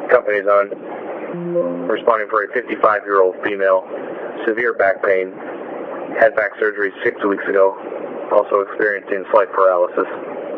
company is on. Responding for a 55-year-old female, severe back pain, had back surgery 6 weeks ago, also experiencing slight paralysis.